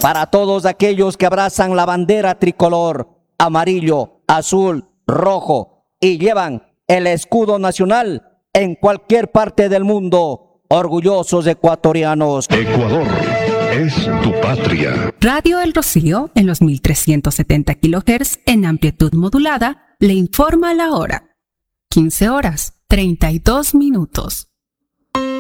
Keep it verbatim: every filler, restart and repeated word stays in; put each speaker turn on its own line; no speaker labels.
Para todos aquellos que abrazan la bandera tricolor, amarillo, azul, rojo y llevan el escudo nacional en cualquier parte del mundo, orgullosos ecuatorianos.
Ecuador es tu patria.
Radio El Rocío, en los mil trescientos setenta kilohertz en amplitud modulada, le informa la hora. quince horas, treinta y dos minutos.